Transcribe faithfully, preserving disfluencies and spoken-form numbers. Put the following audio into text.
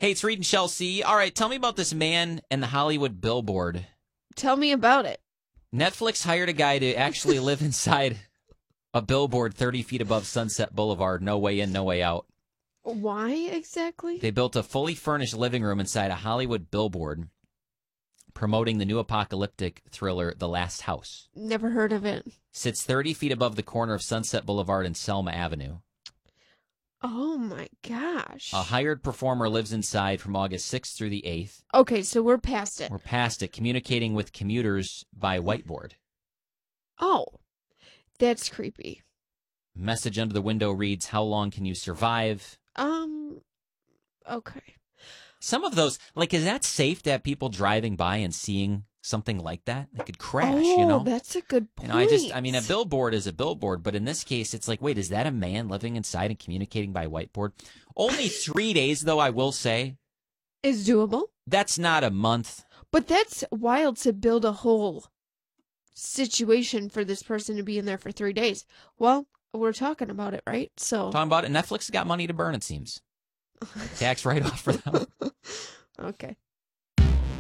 Hey, it's Reed and Chelsea. All right, tell me about this man and the Hollywood billboard. Tell me about it. Netflix hired a guy to actually live inside a billboard thirty feet above Sunset Boulevard. No way in, no way out. Why exactly? They built a fully furnished living room inside a Hollywood billboard promoting the new apocalyptic thriller, The Last House. Never heard of it. Sits thirty feet above the corner of Sunset Boulevard and Selma Avenue. Oh, my gosh. A hired performer lives inside from August sixth through the eighth. Okay, so we're past it. We're past it, communicating with commuters by whiteboard. Oh, that's creepy. Message under the window reads, "How long can you survive?" Um, okay. Some of those, like, is that safe to have people driving by and seeing something like that? They could crash, oh, you know? that's a good point. You know, I just, I mean, a billboard is a billboard, but in this case, it's like, wait, is that a man living inside and communicating by whiteboard? Only three days, though, I will say. Is doable. That's not a month. But that's wild to build a whole situation for this person to be in there for three days. Well, we're talking about it, right? So Talking about it, Netflix has got money to burn, it seems. Tax write-off for them. Okay.